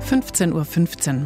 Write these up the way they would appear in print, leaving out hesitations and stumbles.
15:15 Uhr.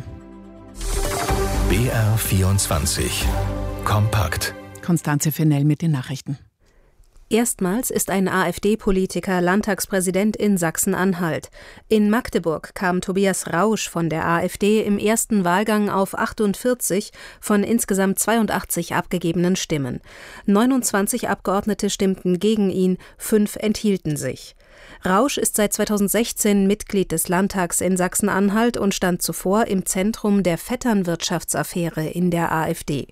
BR24 Kompakt. Constanze Fennell mit den Nachrichten. Erstmals ist ein AfD-Politiker Landtagspräsident in Sachsen-Anhalt. In Magdeburg kam Tobias Rausch von der AfD im ersten Wahlgang auf 48 von insgesamt 82 abgegebenen Stimmen. 29 Abgeordnete stimmten gegen ihn, 5 enthielten sich. Rausch ist seit 2016 Mitglied des Landtags in Sachsen-Anhalt und stand zuvor im Zentrum der Vetternwirtschaftsaffäre in der AfD.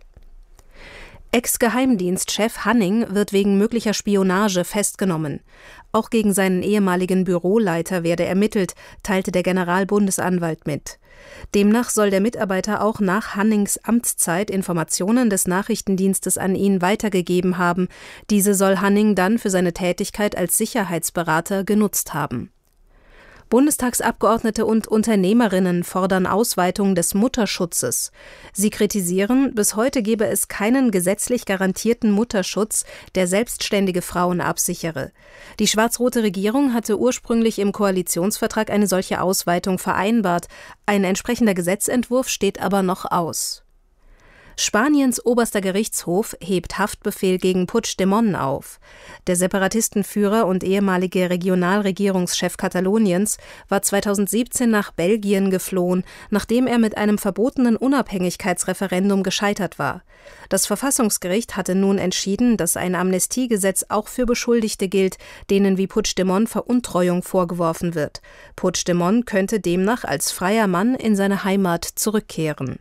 Ex-Geheimdienstchef Hanning wird wegen möglicher Spionage festgenommen. Auch gegen seinen ehemaligen Büroleiter werde ermittelt, teilte der Generalbundesanwalt mit. Demnach soll der Mitarbeiter auch nach Hannings Amtszeit Informationen des Nachrichtendienstes an ihn weitergegeben haben. Diese soll Hanning dann für seine Tätigkeit als Sicherheitsberater genutzt haben. Bundestagsabgeordnete und Unternehmerinnen fordern Ausweitung des Mutterschutzes. Sie kritisieren, bis heute gebe es keinen gesetzlich garantierten Mutterschutz, der selbstständige Frauen absichere. Die schwarz-rote Regierung hatte ursprünglich im Koalitionsvertrag eine solche Ausweitung vereinbart. Ein entsprechender Gesetzentwurf steht aber noch aus. Spaniens oberster Gerichtshof hebt Haftbefehl gegen Puigdemont auf. Der Separatistenführer und ehemalige Regionalregierungschef Kataloniens war 2017 nach Belgien geflohen, nachdem er mit einem verbotenen Unabhängigkeitsreferendum gescheitert war. Das Verfassungsgericht hatte nun entschieden, dass ein Amnestiegesetz auch für Beschuldigte gilt, denen wie Puigdemont Veruntreuung vorgeworfen wird. Puigdemont könnte demnach als freier Mann in seine Heimat zurückkehren.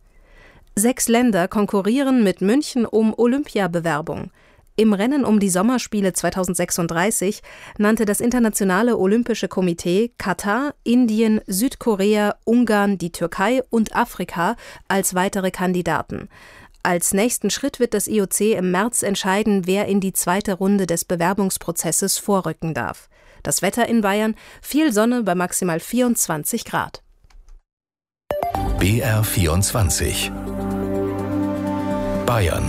6 Länder konkurrieren mit München um Olympiabewerbung. Im Rennen um die Sommerspiele 2036 nannte das Internationale Olympische Komitee Katar, Indien, Südkorea, Ungarn, die Türkei und Afrika als weitere Kandidaten. Als nächsten Schritt wird das IOC im März entscheiden, wer in die zweite Runde des Bewerbungsprozesses vorrücken darf. Das Wetter in Bayern: viel Sonne bei maximal 24 Grad. BR24 Bayern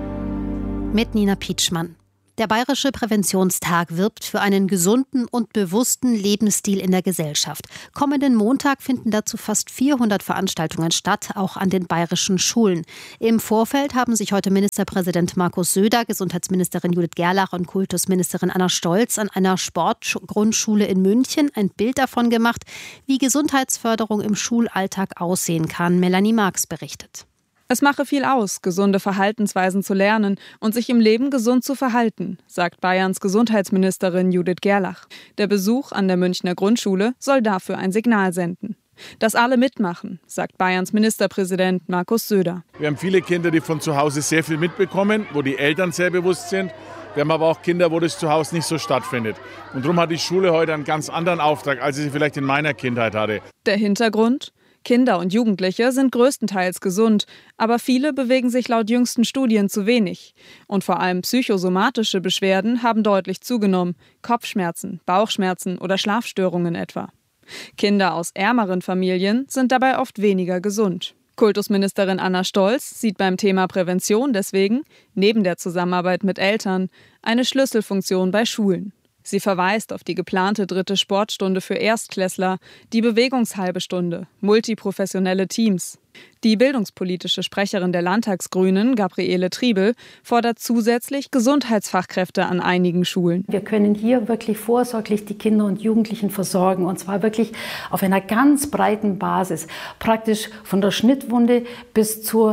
mit Nina Pietschmann. Der Bayerische Präventionstag wirbt für einen gesunden und bewussten Lebensstil in der Gesellschaft. Kommenden Montag finden dazu fast 400 Veranstaltungen statt, auch an den bayerischen Schulen. Im Vorfeld haben sich heute Ministerpräsident Markus Söder, Gesundheitsministerin Judith Gerlach und Kultusministerin Anna Stolz an einer Sportgrundschule in München ein Bild davon gemacht, wie Gesundheitsförderung im Schulalltag aussehen kann. Melanie Marx berichtet. Es mache viel aus, gesunde Verhaltensweisen zu lernen und sich im Leben gesund zu verhalten, sagt Bayerns Gesundheitsministerin Judith Gerlach. Der Besuch an der Münchner Grundschule soll dafür ein Signal senden. Dass alle mitmachen, sagt Bayerns Ministerpräsident Markus Söder. Wir haben viele Kinder, die von zu Hause sehr viel mitbekommen, wo die Eltern sehr bewusst sind. Wir haben aber auch Kinder, wo das zu Hause nicht so stattfindet. Und darum hat die Schule heute einen ganz anderen Auftrag, als ich sie vielleicht in meiner Kindheit hatte. Der Hintergrund? Kinder und Jugendliche sind größtenteils gesund, aber viele bewegen sich laut jüngsten Studien zu wenig. Und vor allem psychosomatische Beschwerden haben deutlich zugenommen: Kopfschmerzen, Bauchschmerzen oder Schlafstörungen etwa. Kinder aus ärmeren Familien sind dabei oft weniger gesund. Kultusministerin Anna Stolz sieht beim Thema Prävention deswegen, neben der Zusammenarbeit mit Eltern, eine Schlüsselfunktion bei Schulen. Sie verweist auf die geplante 3. Sportstunde für Erstklässler, die Bewegungshalbe Stunde, multiprofessionelle Teams. Die bildungspolitische Sprecherin der Landtagsgrünen, Gabriele Triebel, fordert zusätzlich Gesundheitsfachkräfte an einigen Schulen. Wir können hier wirklich vorsorglich die Kinder und Jugendlichen versorgen, und zwar wirklich auf einer ganz breiten Basis, praktisch von der Schnittwunde bis zur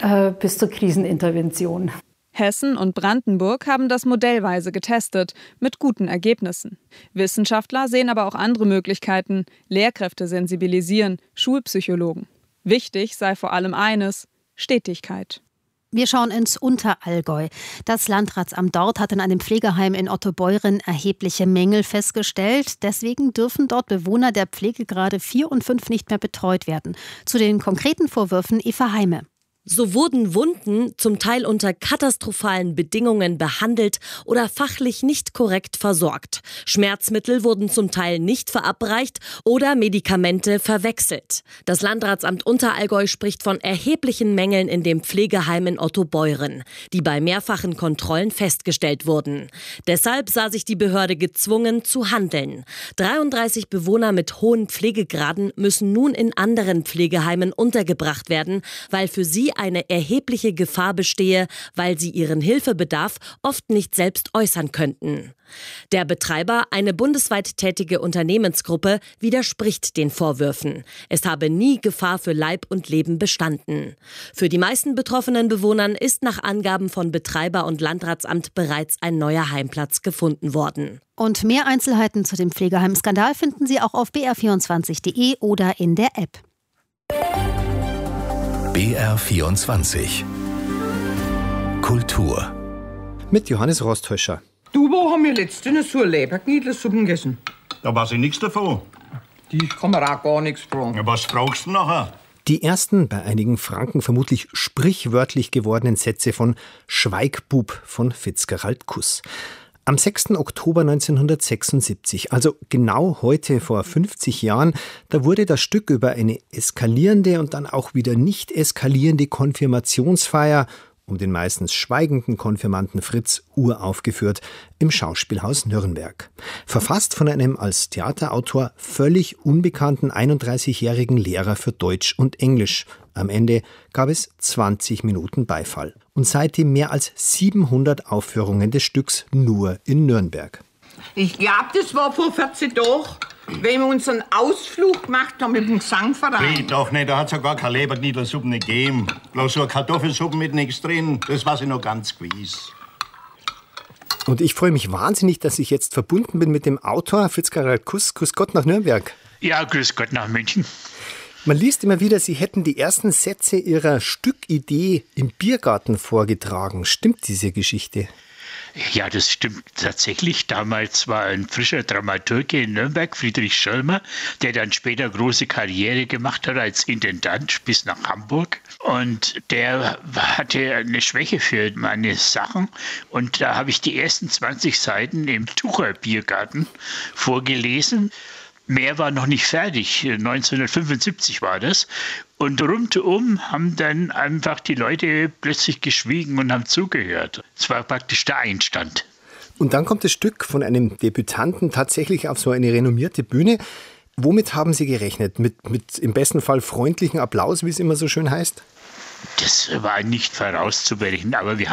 Krisenintervention. Hessen und Brandenburg haben das modellweise getestet, mit guten Ergebnissen. Wissenschaftler sehen aber auch andere Möglichkeiten: Lehrkräfte sensibilisieren, Schulpsychologen. Wichtig sei vor allem eines: Stetigkeit. Wir schauen ins Unterallgäu. Das Landratsamt dort hat in einem Pflegeheim in Ottobeuren erhebliche Mängel festgestellt. Deswegen dürfen dort Bewohner der Pflegegrade 4 und 5 nicht mehr betreut werden. Zu den konkreten Vorwürfen Eva Heime. So wurden Wunden zum Teil unter katastrophalen Bedingungen behandelt oder fachlich nicht korrekt versorgt. Schmerzmittel wurden zum Teil nicht verabreicht oder Medikamente verwechselt. Das Landratsamt Unterallgäu spricht von erheblichen Mängeln in dem Pflegeheim in Ottobeuren, die bei mehrfachen Kontrollen festgestellt wurden. Deshalb sah sich die Behörde gezwungen zu handeln. 33 Bewohner mit hohen Pflegegraden müssen nun in anderen Pflegeheimen untergebracht werden, weil für sie eine erhebliche Gefahr bestehe, weil sie ihren Hilfebedarf oft nicht selbst äußern könnten. Der Betreiber, eine bundesweit tätige Unternehmensgruppe, widerspricht den Vorwürfen. Es habe nie Gefahr für Leib und Leben bestanden. Für die meisten betroffenen Bewohnern ist nach Angaben von Betreiber und Landratsamt bereits ein neuer Heimplatz gefunden worden. Und mehr Einzelheiten zu dem Pflegeheim-Skandal finden Sie auch auf br24.de oder in der App. BR24 Kultur mit Johannes Rosthöscher. Du, wo haben wir letztens so eine Leberknödelsuppe gegessen? Da weiß ich nichts davon. Die kann man auch gar nichts fragen. Ja, was fragst du nachher? Die ersten, bei einigen Franken vermutlich sprichwörtlich gewordenen Sätze von Schweigbub von Fitzgerald Kuss. Am 6. Oktober 1976, also genau heute vor 50 Jahren, da wurde das Stück über eine eskalierende und dann auch wieder nicht eskalierende Konfirmationsfeier um den meistens schweigenden Konfirmanden Fritz uraufgeführt im Schauspielhaus Nürnberg. Verfasst von einem als Theaterautor völlig unbekannten 31-jährigen Lehrer für Deutsch und Englisch. Am Ende gab es 20 Minuten Beifall. Und seitdem mehr als 700 Aufführungen des Stücks nur in Nürnberg. Ich glaube, das war vor 14 Tagen, wenn wir uns einen Ausflug gemacht haben mit dem Gesangverein. Nee, doch nicht, da hat es ja gar keine Leberknödelsuppe gegeben. Bloß so eine Kartoffelsuppe mit nichts drin, das weiß ich noch ganz gewiss. Und ich freue mich wahnsinnig, dass ich jetzt verbunden bin mit dem Autor Fitzgerald Kuss. Grüß Gott nach Nürnberg. Ja, grüß Gott nach München. Man liest immer wieder, Sie hätten die ersten Sätze Ihrer Stückidee im Biergarten vorgetragen. Stimmt diese Geschichte? Ja, das stimmt tatsächlich. Damals war ein frischer Dramaturge in Nürnberg, Friedrich Schirmer, der dann später große Karriere gemacht hat als Intendant bis nach Hamburg. Und der hatte eine Schwäche für meine Sachen. Und da habe ich die ersten 20 Seiten im Tucher Biergarten vorgelesen. Mehr war noch nicht fertig. 1975 war das. Und rundum haben dann einfach die Leute plötzlich geschwiegen und haben zugehört. Es war praktisch der Einstand. Und dann kommt das Stück von einem Debütanten tatsächlich auf so eine renommierte Bühne. Womit haben Sie gerechnet? Mit im besten Fall freundlichen Applaus, wie es immer so schön heißt? Das war nicht vorauszubrechen, aber wir